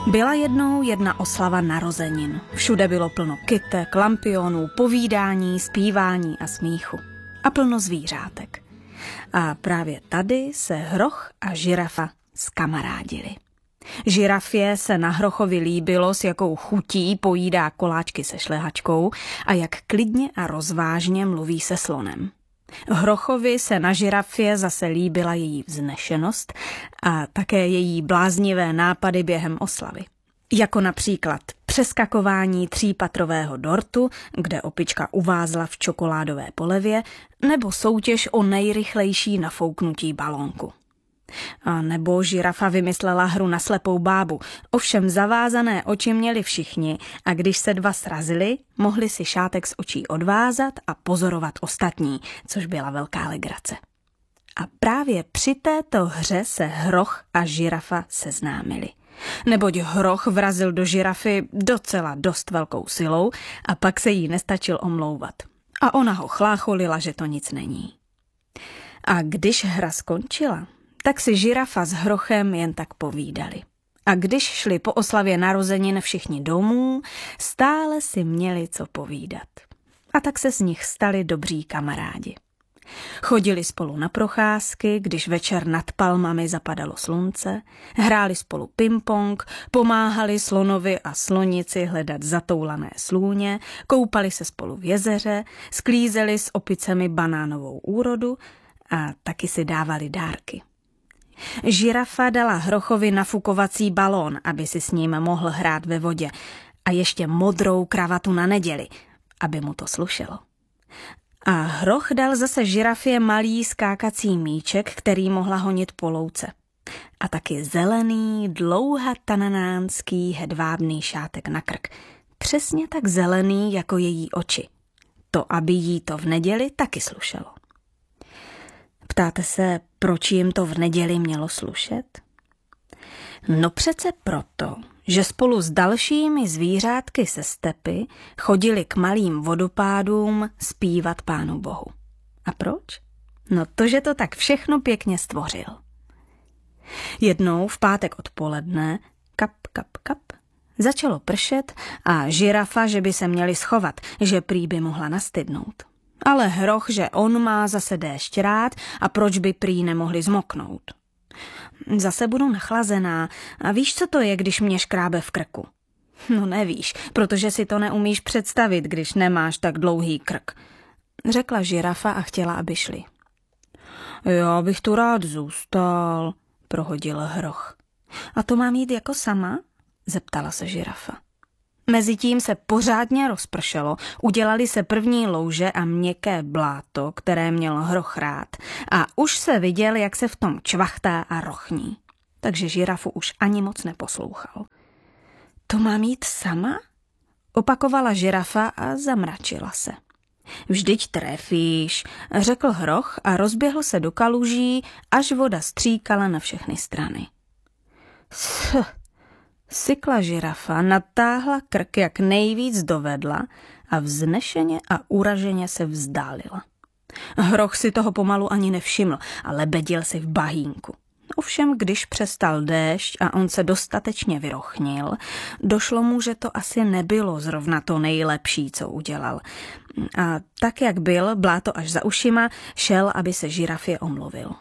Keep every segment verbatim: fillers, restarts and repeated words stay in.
Byla jednou jedna oslava narozenin. Všude bylo plno kytek, lampionů, povídání, zpívání a smíchu. A plno zvířátek. A právě tady se hroch a žirafa zkamarádili. Žirafě se na hrochovi líbilo, s jakou chutí pojídá koláčky se šlehačkou a jak klidně a rozvážně mluví se slonem. Hrochovi se na žirafě zase líbila její vznešenost a také její bláznivé nápady během oslavy. Jako například přeskakování třípatrového dortu, kde opička uvázla v čokoládové polevě, nebo soutěž o nejrychlejší nafouknutí balónku. A nebo žirafa vymyslela hru na slepou bábu, ovšem zavázané oči měli všichni a když se dva srazili, mohli si šátek z očí odvázat a pozorovat ostatní, což byla velká legrace. A právě při této hře se hroch a žirafa seznámili. Neboť hroch vrazil do žirafy docela dost velkou silou a pak se jí nestačil omlouvat. A ona ho chlácholila, že to nic není. A když hra skončila, tak si žirafa s hrochem jen tak povídali. A když šli po oslavě narozenin všichni domů, stále si měli co povídat. A tak se z nich stali dobří kamarádi. Chodili spolu na procházky, když večer nad palmami zapadalo slunce, hráli spolu ping-pong, pomáhali slonovi a slonici hledat zatoulané slůně, koupali se spolu v jezeře, sklízeli s opicemi banánovou úrodu a taky si dávali dárky. Žirafa dala hrochovi nafukovací balón, aby si s ním mohl hrát ve vodě, a ještě modrou kravatu na neděli, aby mu to slušelo. A hroch dal zase žirafě malý skákací míček, který mohla honit po louce. A taky zelený, dlouhatananánský hedvábný šátek na krk. Přesně tak zelený jako její oči. To, aby jí to v neděli taky slušelo. Ptáte se, proč jim to v neděli mělo slušet? No přece proto, že spolu s dalšími zvířátky se stepy chodili k malým vodopádům zpívat Pánu Bohu. A proč? No to, že to tak všechno pěkně stvořil. Jednou v pátek odpoledne, kap, kap, kap, začalo pršet a žirafa, že by se měli schovat, že prý by mohla nastydnout. Ale hroch, že on má zase déšť rád a proč by prý nemohli zmoknout. Zase budu nachlazená a víš, co to je, když mě škrábe v krku? No nevíš, protože si to neumíš představit, když nemáš tak dlouhý krk, řekla žirafa a chtěla, aby šli. Já bych tu rád zůstal, prohodil hroch. A to mám jít jako sama? Zeptala se žirafa. Mezitím se pořádně rozpršelo, udělali se první louže a měkké bláto, které měl hroch rád, a už se viděl, jak se v tom čvachtá a rochní. Takže žirafu už ani moc neposlouchal. To mám jít sama? Opakovala žirafa a zamračila se. Vždyť trefíš, řekl hroch a rozběhl se do kaluží, až voda stříkala na všechny strany. Sh. Sykla žirafa, natáhla krk, jak nejvíc dovedla a vznešeně a uraženě se vzdálila. Hroch si toho pomalu ani nevšiml a lebedil si v bahínku. Ovšem, když přestal déšť a on se dostatečně vyrochnil, došlo mu, že to asi nebylo zrovna to nejlepší, co udělal. A tak, jak byl, bláto až za ušima, šel, aby se žirafě omluvil.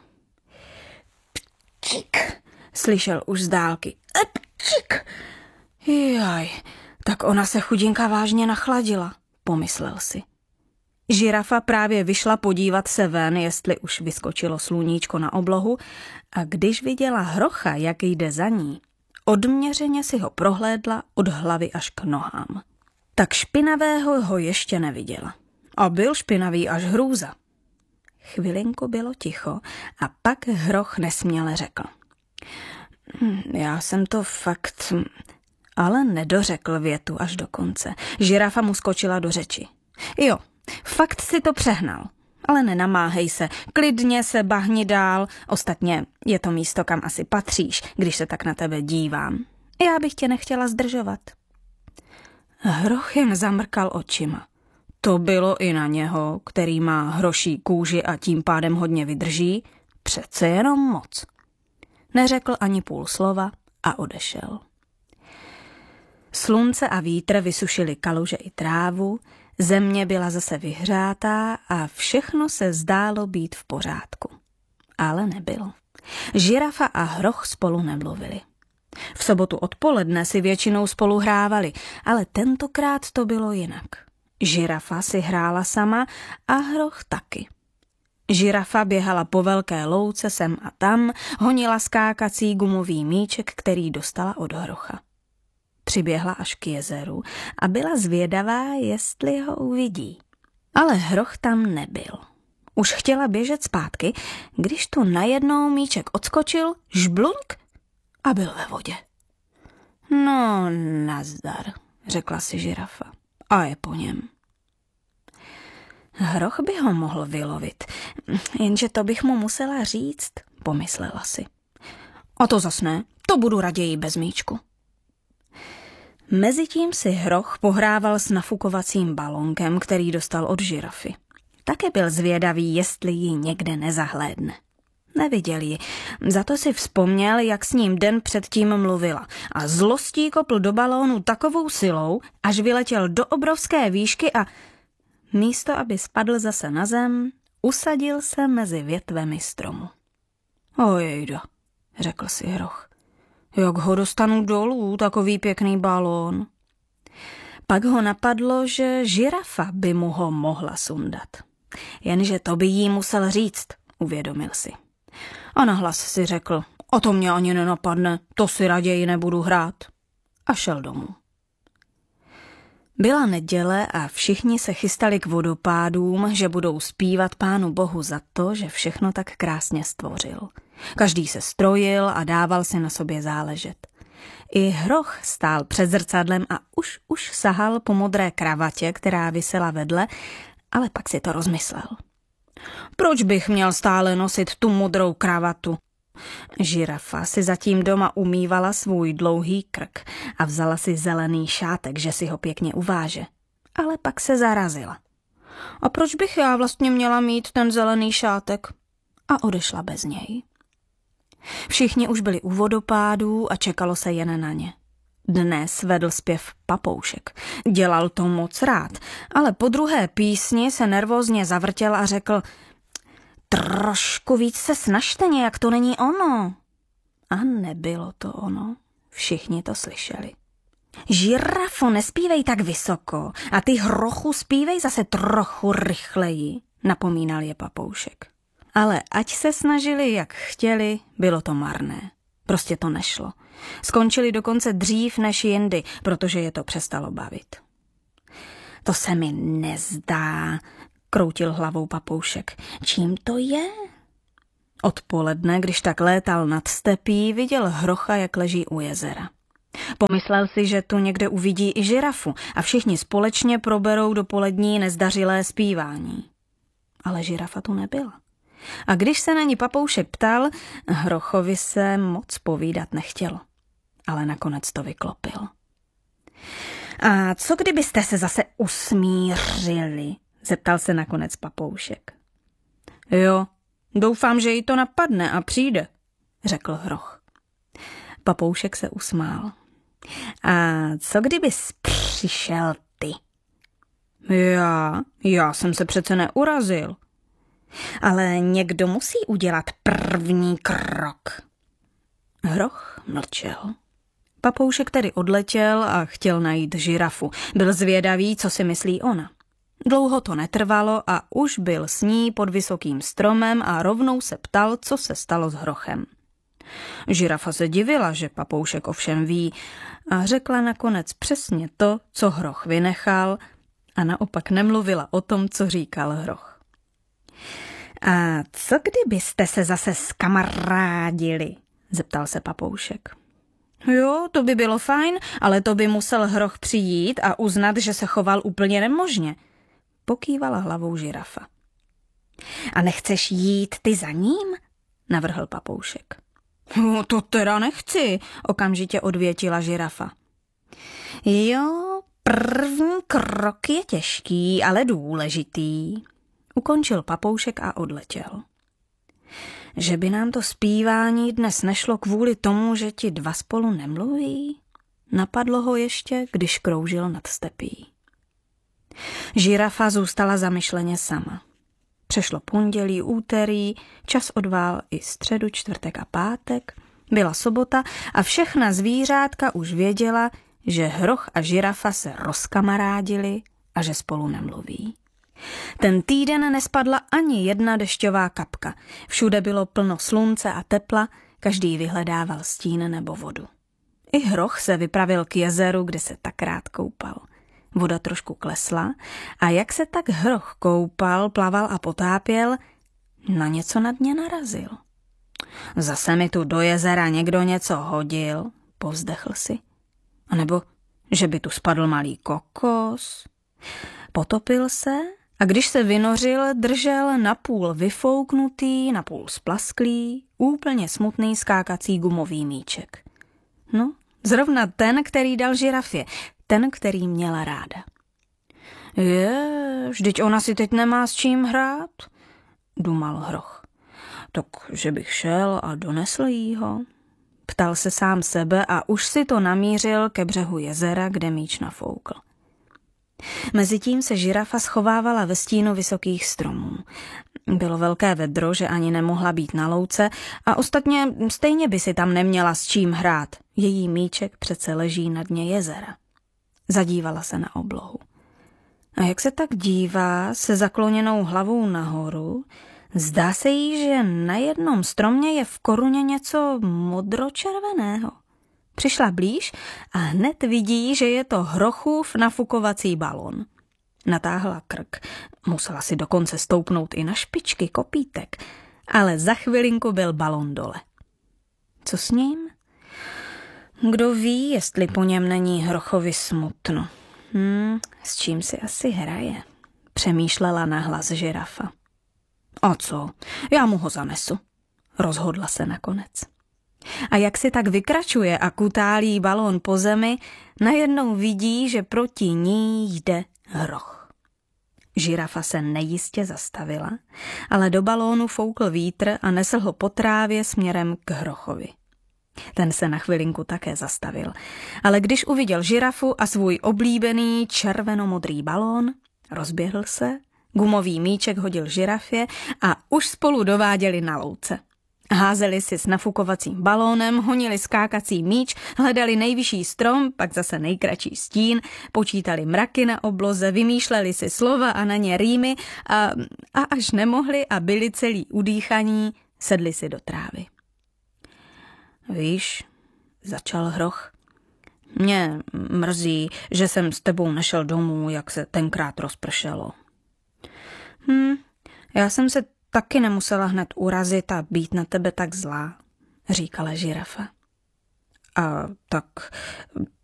Pčik, slyšel už z dálky. Pčik. Jaj, tak ona se chudinka vážně nachladila, pomyslel si. Žirafa právě vyšla podívat se ven, jestli už vyskočilo sluníčko na oblohu, a když viděla hrocha, jak jde za ní, odměřeně si ho prohlédla od hlavy až k nohám. Tak špinavého ho ještě neviděla. A byl špinavý až hrůza. Chvilinku bylo ticho a pak hroch nesměle řekl. Já jsem to fakt... Ale nedořekl větu až do konce. Žirafa mu skočila do řeči. Jo, fakt si to přehnal. Ale nenamáhej se, klidně se bahni dál, ostatně je to místo, kam asi patříš, když se tak na tebe dívám. Já bych tě nechtěla zdržovat. Hroch jen zamrkal očima. To bylo i na něho, který má hroší kůži a tím pádem hodně vydrží, přece jenom moc. Neřekl ani půl slova a odešel. Slunce a vítr vysušily kaluže i trávu, země byla zase vyhřátá a všechno se zdálo být v pořádku. Ale nebylo. Žirafa a hroch spolu nemluvili. V sobotu odpoledne si většinou spolu hrávali, ale tentokrát to bylo jinak. Žirafa si hrála sama a hroch taky. Žirafa běhala po velké louce sem a tam, honila skákací gumový míček, který dostala od hrocha. Přiběhla až k jezeru a byla zvědavá, jestli ho uvidí. Ale hroch tam nebyl. Už chtěla běžet zpátky, když tu najednou míček odskočil, žblunk a byl ve vodě. No, nazdar, řekla si žirafa. A je po něm. Hroch by ho mohl vylovit, jenže to bych mu musela říct, pomyslela si. A to zas ne, to budu raději bez míčku. Mezitím si hroch pohrával s nafukovacím balonkem, který dostal od žirafy. Také byl zvědavý, jestli ji někde nezahlédne. Neviděl ji, za to si vzpomněl, jak s ním den předtím mluvila a zlostí kopl do balónu takovou silou, až vyletěl do obrovské výšky a místo, aby spadl zase na zem, usadil se mezi větvemi stromu. Ojejda, řekl si hroch. Jak ho dostanu dolů, takový pěkný balón. Pak ho napadlo, že žirafa by mu ho mohla sundat. Jenže to by jí musel říct, uvědomil si. A nahlas si řekl, o to mě ani nenapadne, to si raději nebudu hrát. A šel domů. Byla neděle a všichni se chystali k vodopádům, že budou zpívat Pánu Bohu za to, že všechno tak krásně stvořil. Každý se strojil a dával si na sobě záležet. I hroch stál před zrcadlem a už už sahal po modré kravatě, která visela vedle, ale pak si to rozmyslel. Proč bych měl stále nosit tu modrou kravatu? Žirafa si zatím doma umývala svůj dlouhý krk a vzala si zelený šátek, že si ho pěkně uváže. Ale pak se zarazila. A proč bych já vlastně měla mít ten zelený šátek? A odešla bez něj. Všichni už byli u vodopádů a čekalo se jen na ně. Dnes vedl zpěv Papoušek. Dělal to moc rád, ale po druhé písni se nervózně zavrtěl a řekl: trošku víc se snažte, nějak to není ono. A nebylo to ono. Všichni to slyšeli. Žirafo, nespívej tak vysoko a ty hrochu zpívej zase trochu rychleji, napomínal je Papoušek. Ale ať se snažili, jak chtěli, bylo to marné. Prostě to nešlo. Skončili dokonce dřív než jindy, protože je to přestalo bavit. To se mi nezdá, kroutil hlavou Papoušek. Čím to je? Odpoledne, když tak létal nad stepí, viděl hrocha, jak leží u jezera. Pomyslel si, že tu někde uvidí i žirafu a všichni společně proberou dopolední nezdařilé zpívání. Ale žirafa tu nebyla. A když se na ní Papoušek ptal, hrochovi se moc povídat nechtělo. Ale nakonec to vyklopil. A co kdybyste se zase usmířili? Zeptal se nakonec Papoušek. Jo, doufám, že jí to napadne a přijde, řekl hroch. Papoušek se usmál. A co kdybys přišel ty? Já? Já jsem se přece neurazil. Ale někdo musí udělat první krok. Hroch mlčel. Papoušek tedy odletěl a chtěl najít žirafu. Byl zvědavý, co si myslí ona. Dlouho to netrvalo a už byl s ní pod vysokým stromem a rovnou se ptal, co se stalo s hrochem. Žirafa se divila, že Papoušek ovšem ví, a řekla nakonec přesně to, co hroch vynechal, a naopak nemluvila o tom, co říkal hroch. A co kdybyste se zase skamarádili? Zeptal se Papoušek. Jo, to by bylo fajn, ale to by musel hroch přijít a uznat, že se choval úplně nemožně. Pokývala hlavou žirafa. A nechceš jít ty za ním? Navrhl Papoušek. No, to teda nechci, okamžitě odvětila žirafa. Jo, první krok je těžký, ale důležitý. Ukončil Papoušek a odletěl. Že by nám to zpívání dnes nešlo kvůli tomu, že ti dva spolu nemluví? Napadlo ho ještě, když kroužil nad stepí. Žirafa zůstala zamyšleně sama. Přešlo pondělí, úterý, čas odvál i středu, čtvrtek a pátek. Byla sobota a všechna zvířátka už věděla, že hroch a žirafa se rozkamarádili a že spolu nemluví. Ten týden nespadla ani jedna dešťová kapka. Všude bylo plno slunce a tepla, každý vyhledával stín nebo vodu. I hroch se vypravil k jezeru, kde se tak rád koupal. Voda trošku klesla a jak se tak hroch koupal, plaval a potápěl, na něco na dně narazil. Zase mi tu do jezera někdo něco hodil, povzdechl si. A nebo, že by tu spadl malý kokos. Potopil se a když se vynořil, držel napůl vyfouknutý, napůl splasklý, úplně smutný skákací gumový míček. No, zrovna ten, který dal žirafě, ten, který měla ráda. Je, vždyť ona si teď nemá s čím hrát, dumal hroch. Tak, že bych šel a donesl jí ho. Ptal se sám sebe a už si to namířil ke břehu jezera, kde míč nafoukl. Mezitím se žirafa schovávala ve stínu vysokých stromů. Bylo velké vedro, že ani nemohla být na louce a ostatně stejně by si tam neměla s čím hrát. Její míček přece leží na dně jezera. Zadívala se na oblohu. A jak se tak dívá se zakloněnou hlavou nahoru, zdá se jí, že na jednom stromě je v koruně něco modročerveného. Přišla blíž a hned vidí, že je to hrochův nafukovací balon. Natáhla krk, musela si dokonce stoupnout i na špičky kopítek, ale za chvilinku byl balon dole. Co s ním? Kdo ví, jestli po něm není hrochovi smutno. Hmm, s čím si asi hraje? Přemýšlela nahlas žirafa. A co? Já mu ho zanesu. Rozhodla se nakonec. A jak si tak vykračuje a kutálí balón po zemi, najednou vidí, že proti ní jde hroch. Žirafa se nejistě zastavila, ale do balónu foukl vítr a nesl ho po trávě směrem k hrochovi. Ten se na chvilinku také zastavil, ale když uviděl žirafu a svůj oblíbený červenomodrý balón, rozběhl se, gumový míček hodil žirafě a už spolu dováděli na louce. Házeli si s nafukovacím balónem, honili skákací míč, hledali nejvyšší strom, pak zase nejkratší stín, počítali mraky na obloze, vymýšleli si slova a na ně rýmy a, a až nemohli a byli celý udýchaní, sedli si do trávy. Víš, začal hroch, mě mrzí, že jsem s tebou nešel domů, jak se tenkrát rozpršelo. Hm, já jsem se taky nemusela hned urazit a být na tebe tak zlá, říkala žirafa. A tak